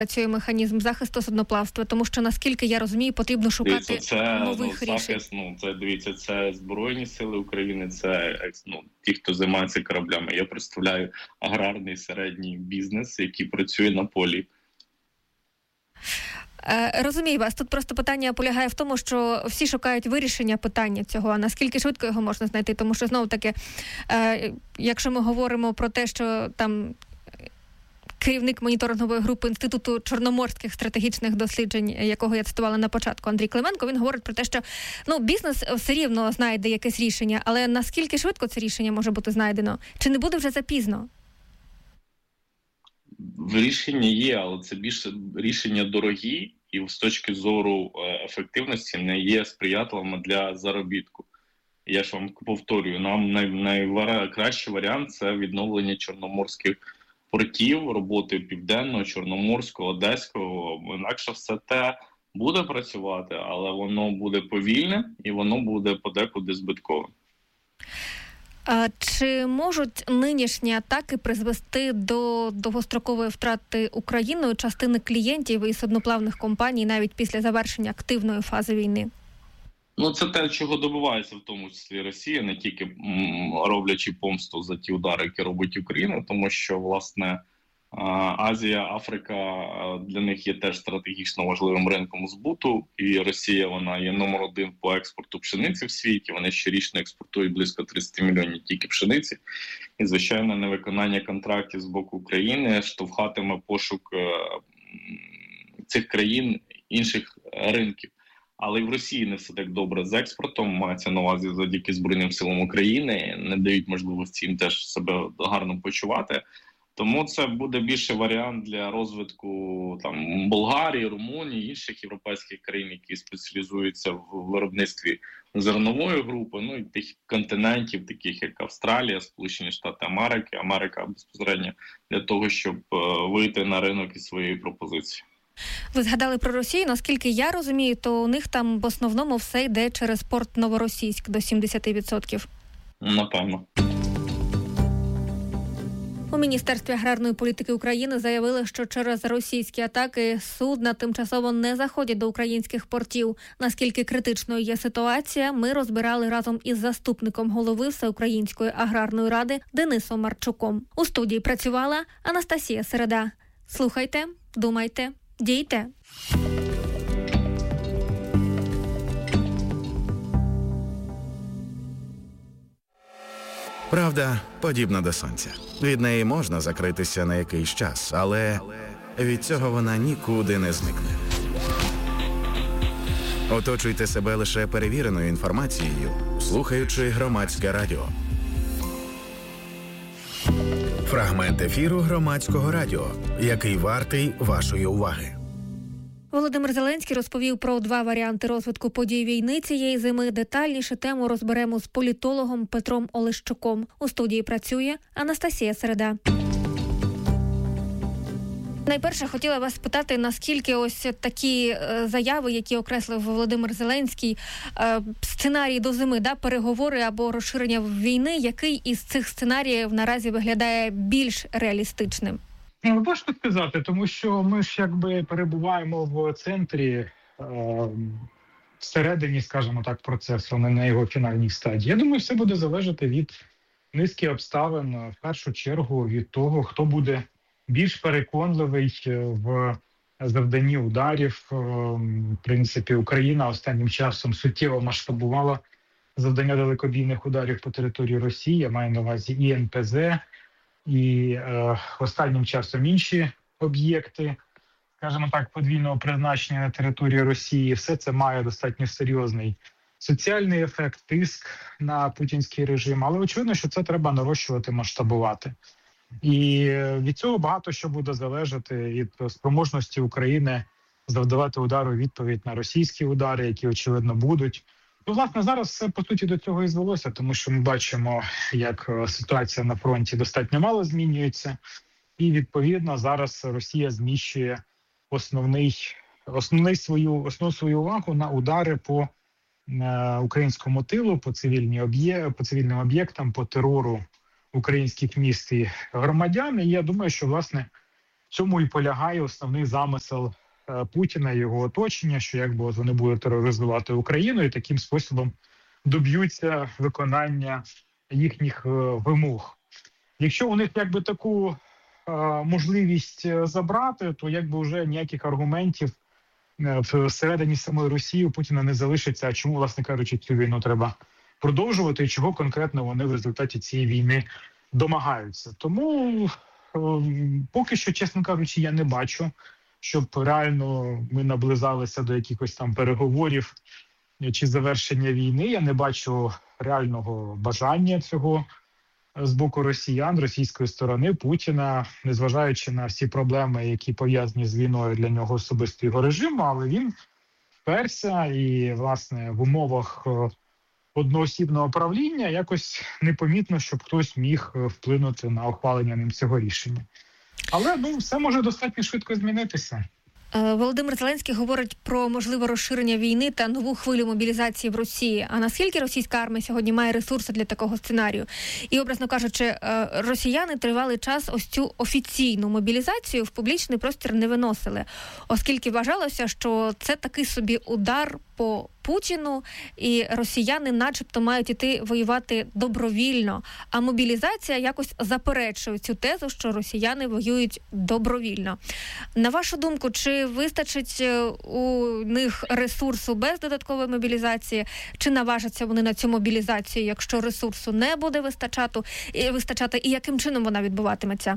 працює механізм захисту судноплавства? Тому що, наскільки я розумію, потрібно шукати нових рішень. Це Збройні сили України, це ті, хто займається кораблями. Я представляю аграрний середній бізнес, який працює на полі. Розумію вас. Тут просто питання полягає в тому, що всі шукають вирішення питання цього, а наскільки швидко його можна знайти? Тому що, знову-таки, якщо ми говоримо про те, що там керівник моніторингової групи Інституту чорноморських стратегічних досліджень, якого я цитувала на початку, Андрій Клименко, він говорить про те, що бізнес все рівно знайде якесь рішення, але наскільки швидко це рішення може бути знайдено? Чи не буде вже запізно? Рішення є, але це більше рішення дорогі і з точки зору ефективності не є сприятливими для заробітку. Я ж вам повторюю, нам найкращий варіант – це відновлення чорноморських портів, роботи Південного, Чорноморського, Одеського. Інакше все те буде працювати, але воно буде повільне і воно буде подекуди збиткове. Чи можуть нинішні атаки призвести до довгострокової втрати Україною частини клієнтів і судноплавних компаній навіть після завершення активної фази війни? Це те, чого добивається в тому числі Росія, не тільки роблячи помсту за ті удари, які робить Україна, тому що, власне, Азія, Африка для них є теж стратегічно важливим ринком збуту, і Росія, вона є номер один по експорту пшениці в світі, вони щорічно експортують близько 30 мільйонів тільки пшениці, і, звичайно, невиконання контрактів з боку України штовхатиме пошук цих країн інших ринків. Але і в Росії не все так добре з експортом, мається на увазі завдяки Збройним силам України, не дають можливості їм теж себе гарно почувати. Тому це буде більше варіант для розвитку Болгарії, Румунії, інших європейських країн, які спеціалізуються в виробництві зернової групи, і тих континентів, таких як Австралія, Сполучені Штати Америки, Америка безпосередньо, для того, щоб вийти на ринок із своєю пропозицією. Ви згадали про Росію. Наскільки я розумію, то у них там в основному все йде через порт Новоросійськ до 70%. Напевно. У Міністерстві аграрної політики України заявили, що через російські атаки судна тимчасово не заходять до українських портів. Наскільки критичною є ситуація, ми розбирали разом із заступником голови Всеукраїнської аграрної ради Денисом Марчуком. У студії працювала Анастасія Середа. Слухайте, думайте, дійте. Правда подібна до сонця. Від неї можна закритися на якийсь час, але від цього вона нікуди не зникне. Оточуйте себе лише перевіреною інформацією, слухаючи Громадське радіо. Фрагмент ефіру Громадського радіо, який вартий вашої уваги. Володимир Зеленський розповів про 2 варіанти розвитку подій війни цієї зими. Детальніше тему розберемо з політологом Петром Олещуком. У студії працює Анастасія Середа. Найперше, хотіла вас спитати, наскільки ось такі заяви, які окреслив Володимир Зеленський, сценарій до зими, переговори або розширення війни, який із цих сценаріїв наразі виглядає більш реалістичним? Важко сказати, тому що ми ж перебуваємо в центрі, всередині, скажімо так, процесу, не на його фінальній стадії. Я думаю, все буде залежати від низки обставин, в першу чергу від того, хто буде більш переконливий в завданні ударів. В принципі, Україна останнім часом суттєво масштабувала завдання далекобійних ударів по території Росії, я маю на увазі і НПЗ, і останнім часом інші об'єкти, скажімо так, подвійного призначення на території Росії. Все це має достатньо серйозний соціальний ефект, тиск на путінський режим, але очевидно, що це треба нарощувати, масштабувати. І від цього багато що буде залежати від спроможності України завдавати удару у відповідь на російські удари, які, очевидно, будуть. Власне, зараз все, по суті, до цього і звелося, тому що ми бачимо, як ситуація на фронті достатньо мало змінюється. І, відповідно, зараз Росія зміщує основну свою увагу на удари по українському тилу, по цивільним об'єктам, по терору українських міст і громадян. І я думаю, що, власне, цьому і полягає основний замисел Путіна і його оточення, що якби от вони будуть тероризувати Україну і таким способом доб'ються виконання їхніх вимог. Якщо у них якби таку можливість забрати, то якби вже ніяких аргументів всередині самої Росії у Путіна не залишиться. А чому, власне кажучи, цю війну треба продовжувати і чого конкретно вони в результаті цієї війни домагаються. Тому поки що, чесно кажучи, я не бачу, щоб реально ми наблизалися до якихось там переговорів чи завершення війни. Я не бачу реального бажання цього з боку росіян, російської сторони, Путіна, незважаючи на всі проблеми, які пов'язані з війною для нього особисто його режиму, але він вперся і, власне, в умовах одноосібного правління якось непомітно, щоб хтось міг вплинути на ухвалення ним цього рішення. Але все може достатньо швидко змінитися. Володимир Зеленський говорить про можливе розширення війни та нову хвилю мобілізації в Росії. А наскільки російська армія сьогодні має ресурси для такого сценарію? І, образно кажучи, росіяни тривалий час ось цю офіційну мобілізацію в публічний простір не виносили, оскільки вважалося, що це такий собі удар по Путіну, і росіяни начебто мають іти воювати добровільно, а мобілізація якось заперечує цю тезу, що росіяни воюють добровільно. На вашу думку, чи вистачить у них ресурсу без додаткової мобілізації, чи наважаться вони на цю мобілізацію, якщо ресурсу не буде вистачати, і яким чином вона відбуватиметься?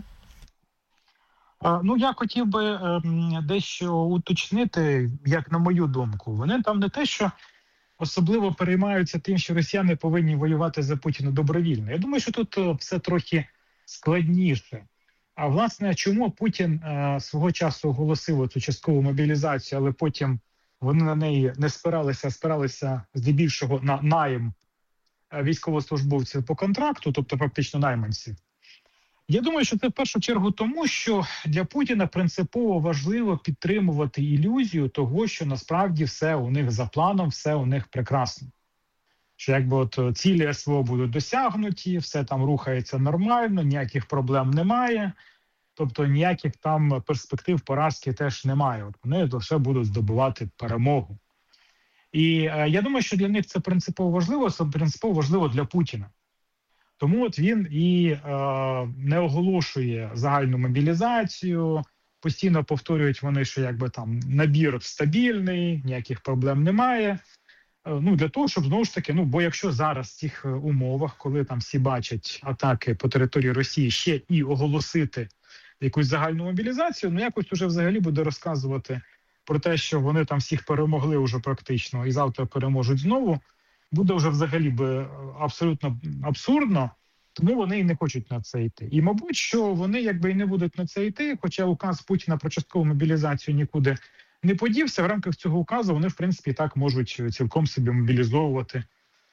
Я хотів би дещо уточнити, як на мою думку. Вони там не те, що особливо переймаються тим, що росіяни повинні воювати за Путіна добровільно. Я думаю, що тут все трохи складніше. А власне, чому Путін свого часу оголосив цю часткову мобілізацію, але потім вони на неї не спиралися, а спиралися здебільшого на найм військовослужбовців по контракту, тобто фактично найманців. Я думаю, що це в першу чергу тому, що для Путіна принципово важливо підтримувати ілюзію того, що насправді все у них за планом, все у них прекрасно. Що якби цілі СВО будуть досягнуті, все там рухається нормально, ніяких проблем немає, тобто ніяких там перспектив поразки теж немає. Вони лише будуть здобувати перемогу. І я думаю, що для них це принципово важливо для Путіна. Тому він і не оголошує загальну мобілізацію, постійно повторюють вони, що якби там набір стабільний, ніяких проблем немає. Для того, щоб знову ж таки, бо якщо зараз в цих умовах, коли там всі бачать атаки по території Росії, ще і оголосити якусь загальну мобілізацію, якось уже взагалі буде розказувати про те, що вони там всіх перемогли вже практично і завтра переможуть знову, буде вже взагалі би абсолютно абсурдно, тому вони і не хочуть на це йти. І, мабуть, що вони якби і не будуть на це йти, хоча указ Путіна про часткову мобілізацію нікуди не подівся, в рамках цього указу вони, в принципі, так можуть цілком собі мобілізовувати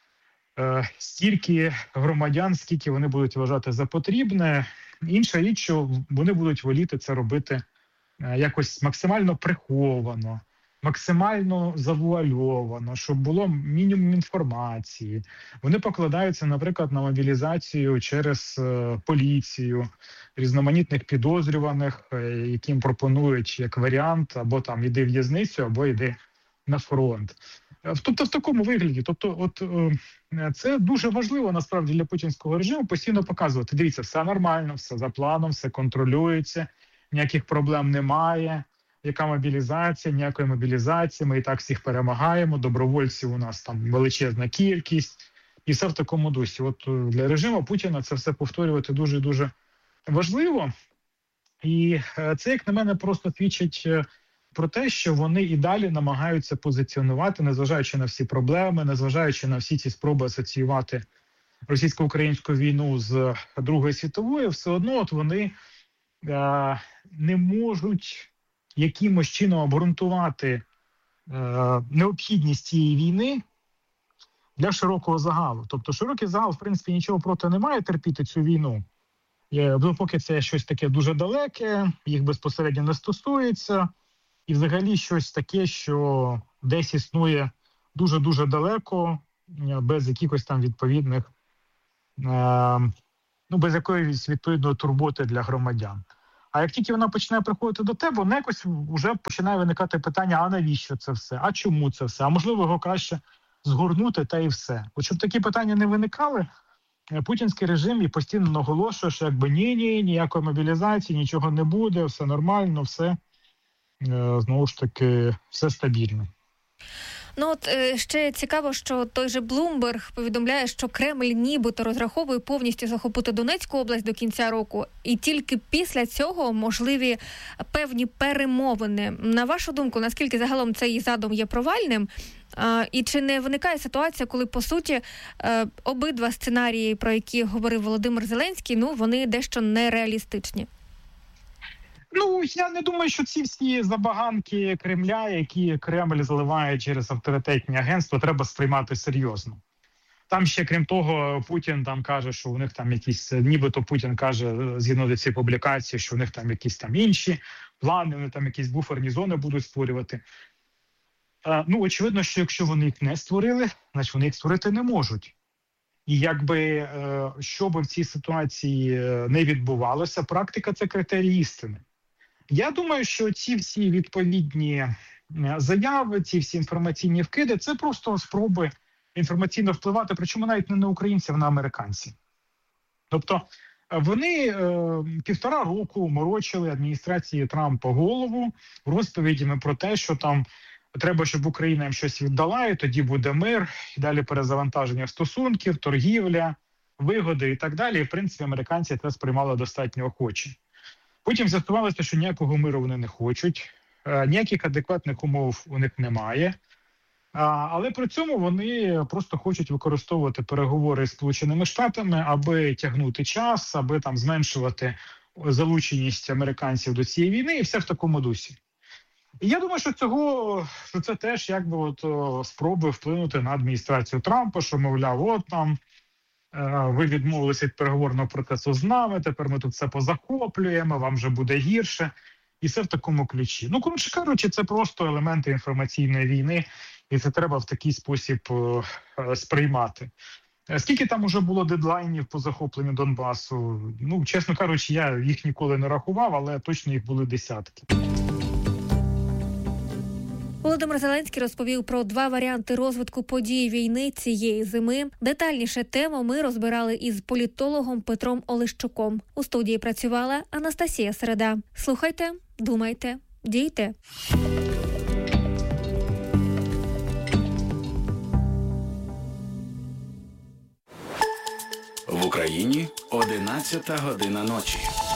стільки громадян, скільки вони будуть вважати за потрібне. Інша річ, що вони будуть воліти це робити якось максимально приховано, максимально завуальовано, щоб було мінімум інформації. Вони покладаються, наприклад, на мобілізацію через поліцію, різноманітних підозрюваних, яким пропонують як варіант або там іди в в'язницю, або йди на фронт. Тобто в такому вигляді. Тобто це дуже важливо насправді для путінського режиму постійно показувати. Дивіться, все нормально, все за планом, все контролюється, ніяких проблем немає. Яка мобілізація, ніякої мобілізації, ми і так всіх перемагаємо, добровольців у нас там величезна кількість, і все в такому дусі. Для режиму Путіна це все повторювати дуже-дуже важливо. І це, як на мене, просто свідчить про те, що вони і далі намагаються позиціонувати, незважаючи на всі проблеми, незважаючи на всі ці спроби асоціювати російсько-українську війну з Другої світової, все одно вони не можуть якимось чином обґрунтувати необхідність цієї війни для широкого загалу. Тобто широкий загал, в принципі, нічого проти не має терпіти цю війну. Допоки це щось таке дуже далеке, їх безпосередньо не стосується, і взагалі щось таке, що десь існує дуже-дуже далеко, без якихось там відповідних, без якоїсь відповідної турботи для громадян. А як тільки вона починає приходити до тебе, вона якось вже починає виникати питання, а навіщо це все, а чому це все, а можливо його краще згорнути та і все. От щоб такі питання не виникали, путінський режим і постійно наголошує, що якби ні, ніякої мобілізації, нічого не буде, все нормально, все, знову ж таки, все стабільно. Ну от ще цікаво, що той же Блумберг повідомляє, що Кремль нібито розраховує повністю захопити Донецьку область до кінця року, і тільки після цього можливі певні перемовини. На вашу думку, наскільки загалом цей задум є провальним? І чи не виникає ситуація, коли, по суті, обидва сценарії, про які говорив Володимир Зеленський, вони дещо нереалістичні? Я не думаю, що ці всі забаганки Кремля, які Кремль заливає через авторитетні агентства, треба сприймати серйозно. Там ще, крім того, Путін там каже, що у них там якісь, нібито Путін каже, згідно до цієї публікації, що у них там якісь там інші плани, вони там якісь буферні зони будуть створювати. Очевидно, що якщо вони їх не створили, значить вони їх створити не можуть. І якби, що би в цій ситуації не відбувалося, практика – це критерій істини. Я думаю, що ці всі відповідні заяви, ці всі інформаційні вкиди – це просто спроби інформаційно впливати, причому навіть не на українців, а на американців. Тобто вони 1,5 року морочили адміністрації Трампа голову розповідями про те, що там треба, щоб Україна їм щось віддала, і тоді буде мир, і далі перезавантаження стосунків, торгівля, вигоди і так далі. І, в принципі, американці це сприймали достатньо охоче. Потім з'ясувалося, що ніякого миру вони не хочуть, ніяких адекватних умов у них немає. Але при цьому вони просто хочуть використовувати переговори з Сполученими Штатами, аби тягнути час, аби там зменшувати залученість американців до цієї війни, і все в такому дусі. І я думаю, що це теж якби спроби вплинути на адміністрацію Трампа, що, мовляв, ви відмовилися від переговорного процесу з нами, тепер ми тут все позахоплюємо, вам вже буде гірше. І все в такому ключі. Коротше кажучи, це просто елементи інформаційної війни, і це треба в такий спосіб сприймати. Скільки там уже було дедлайнів по захопленню Донбасу? Чесно кажучи, я їх ніколи не рахував, але точно їх були десятки. Володимир Зеленський розповів про 2 варіанти розвитку подій війни цієї зими. Детальніше тему ми розбирали із політологом Петром Олещуком. У студії працювала Анастасія Середа. Слухайте, думайте, дійте. В Україні 11 година ночі.